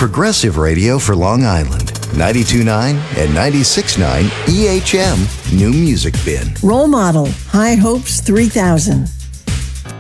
Progressive radio for Long Island. 92.9 and 96.9 EHM New Music Bin. Role model, High Hopes 3000.